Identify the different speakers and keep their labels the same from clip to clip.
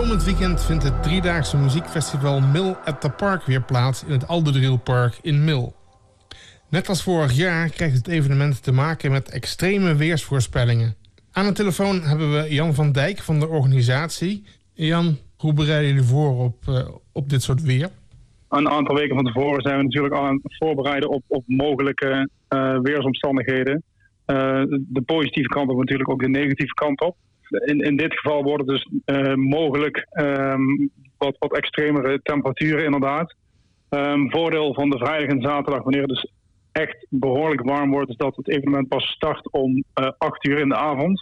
Speaker 1: Komend weekend vindt het 3-daagse muziekfestival Mill at the Park weer plaats in het Alderdriel-park in Mill. Net als vorig jaar krijgt het evenement te maken met extreme weersvoorspellingen. Aan de telefoon hebben we Jan van Dijk van de organisatie. Jan, hoe bereiden jullie voor op dit soort weer?
Speaker 2: Een aantal weken van tevoren zijn we natuurlijk aan het voorbereiden op mogelijke weersomstandigheden. De positieve kant op, natuurlijk ook de negatieve kant op. In dit geval worden dus mogelijk wat extremere temperaturen inderdaad. Voordeel van de vrijdag en zaterdag, wanneer het dus echt behoorlijk warm wordt, is dat het evenement pas start om 8 uur in de avond.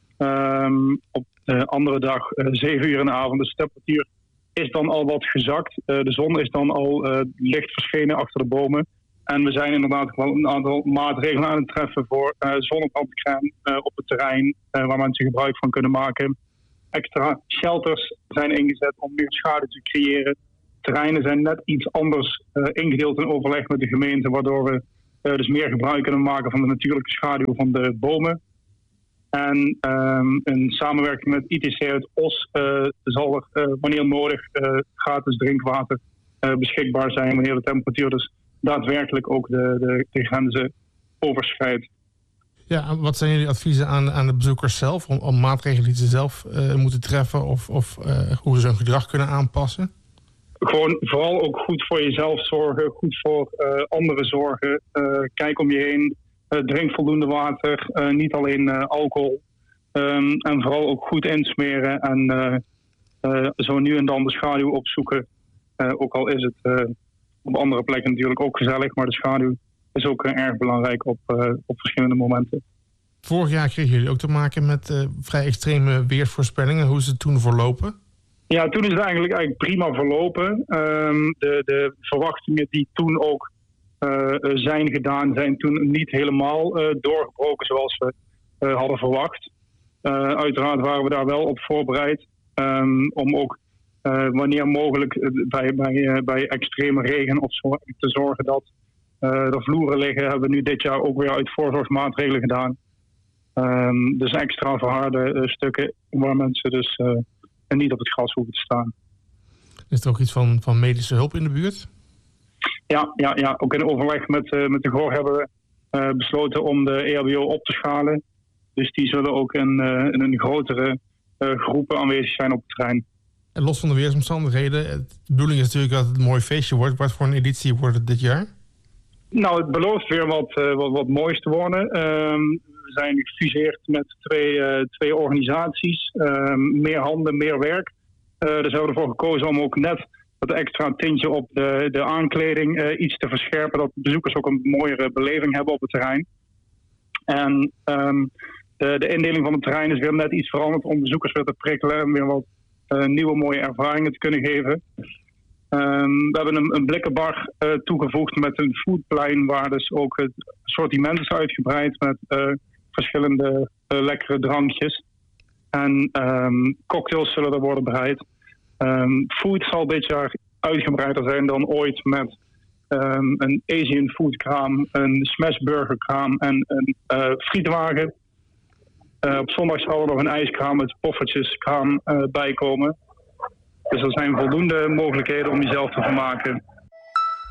Speaker 2: Op de andere dag 7 uur in de avond. Dus de temperatuur is dan al wat gezakt. De zon is dan al licht verschenen achter de bomen. En we zijn inderdaad wel een aantal maatregelen aan het treffen voor zonnebrandcrème op het terrein, waar mensen gebruik van kunnen maken. Extra shelters zijn ingezet om meer schaduw te creëren. Terreinen zijn net iets anders ingedeeld in overleg met de gemeente, waardoor we dus meer gebruik kunnen maken van de natuurlijke schaduw van de bomen. En in samenwerking met ITC uit Os zal er wanneer nodig gratis drinkwater beschikbaar zijn wanneer de temperatuur dus daadwerkelijk ook de grenzen overschrijdt.
Speaker 1: Ja, wat zijn jullie adviezen aan de bezoekers zelf om maatregelen die ze zelf moeten treffen of hoe ze hun gedrag kunnen aanpassen?
Speaker 2: Gewoon vooral ook goed voor jezelf zorgen, goed voor anderen zorgen. Kijk om je heen, drink voldoende water, niet alleen alcohol. En vooral ook goed insmeren en zo nu en dan de schaduw opzoeken. Ook al is het op andere plekken natuurlijk ook gezellig, maar de schaduw is ook erg belangrijk op verschillende momenten.
Speaker 1: Vorig jaar kregen jullie ook te maken met vrij extreme weersvoorspellingen. Hoe is het toen verlopen?
Speaker 2: Ja, toen is het eigenlijk prima verlopen. De verwachtingen die toen ook zijn gedaan, zijn toen niet helemaal doorgebroken zoals we hadden verwacht. Uiteraard waren we daar wel op voorbereid om ook wanneer mogelijk bij extreme regen of zo te zorgen dat er vloeren liggen, hebben we nu dit jaar ook weer uit voorzorgsmaatregelen gedaan. Dus extra verharde stukken waar mensen dus niet op het gras hoeven te staan.
Speaker 1: Is er ook iets van medische hulp in de buurt?
Speaker 2: Ja. Ook in overleg met de GOR hebben we besloten om de EHBO op te schalen. Dus die zullen ook in een grotere groepen aanwezig zijn op het terrein.
Speaker 1: En los van de weersomstandigheden, de bedoeling is natuurlijk dat het een mooi feestje wordt. Wat voor een editie wordt het dit jaar? Nou,
Speaker 2: het belooft weer wat moois te worden. We zijn gefuseerd met twee organisaties. Meer handen, meer werk. Dus we hebben ervoor gekozen om ook net dat extra tintje op de aankleding iets te verscherpen. Dat bezoekers ook een mooiere beleving hebben op het terrein. En de indeling van het terrein is weer net iets veranderd om bezoekers weer te prikkelen en weer wat nieuwe mooie ervaringen te kunnen geven. We hebben een blikkenbar toegevoegd met een foodplein waar dus ook het assortiment is uitgebreid met verschillende lekkere drankjes. En cocktails zullen er worden bereid. Food zal dit jaar uitgebreider zijn dan ooit met een Asian foodkraam, een smashburgerkraam en een frietwagen. Op zondag zal er nog een ijskraam met poffertjeskraam bijkomen. Dus er zijn voldoende mogelijkheden om jezelf te vermaken.